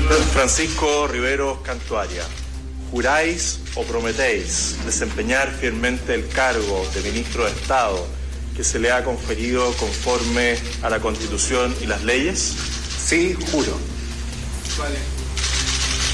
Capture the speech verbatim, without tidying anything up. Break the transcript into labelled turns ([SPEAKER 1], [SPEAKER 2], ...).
[SPEAKER 1] Francisco Riveros Cantuaria, ¿juráis o prometéis desempeñar fielmente el cargo de ministro de Estado que se le ha conferido conforme a la Constitución y las leyes?
[SPEAKER 2] Sí, juro.
[SPEAKER 3] Vale.